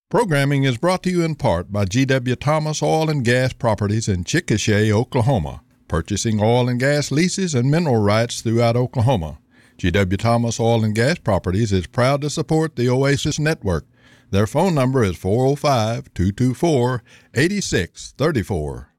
Programming is brought to you in part by G.W. Thomas Oil and Gas Properties in Chickasha, Oklahoma, purchasing oil and gas leases and mineral rights throughout Oklahoma. G.W. Thomas Oil and Gas Properties is proud to support the Oasis Network. Their phone number is 405-224-8634.